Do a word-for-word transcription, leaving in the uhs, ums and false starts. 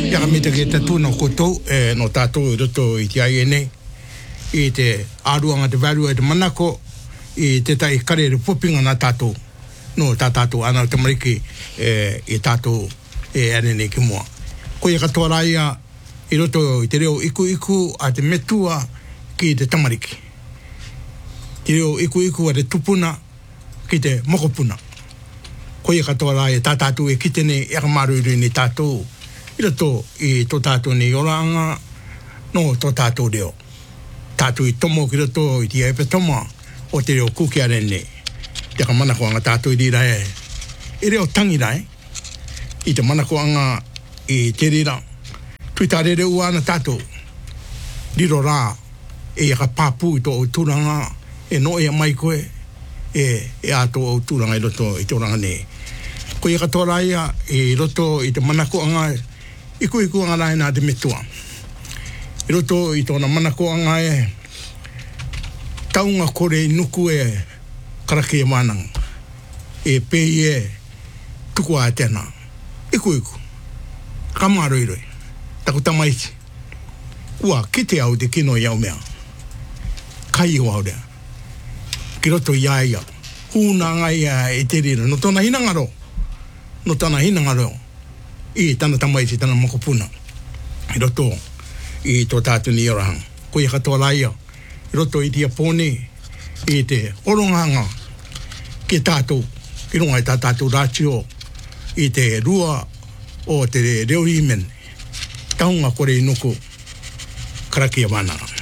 Ia ka mita ke te tūna koutou, e, no tātou i roto i te ai ene, i te āruanga te value te manako, i te tai kare re popinga na tātou, no tā tātou ana te mariki e, i tātou e anene ki mua. Ko ia katoa raia i roto i te reo iku iku a te metua ki te tamariki. Te reo iku iku a te tupuna ki te mokopuna. Ko ia katoa raia tā tātou e kitene e ka maruru ni tātou i roto i tō tātou ni oranga no tō tātou reo. Tātou i tomo ki roto i te epe toma o te reo kuki arene. Te ka manako anga tātou i rira e. I reo tangira e. I te manako anga i te rira. Tui tā rere ua ana tātou. Riro rā e ka pāpū i tō o tūranga e no e mai koe e, e a tō o tūranga i roto i tōranga ne. Ko i katoa raia i roto i te manako anga iku iku anga rai nā te metua. I roto i tōna manako anga e taunga kore nuku e karake e manang. E pei e tuku a tēnā. Iku iku. Kamaro iroi. Taku tamaiti. Ua kite au te kino i au mea. Kai o au rea. Ki roto i aia. Hūna ngai e te rira. No tōna hinangaro. No tōna hinangaro. I tana tamaiti tana mokopuna. I roto i tō tātou ni orahang. Ko i katoa raia. I roto i tia pōne. I te oronganga. Ki tātou. Ki runga i tā tātou rātio. I te rua o te reo himen. Taunga kore i nuku. Karaki a mana.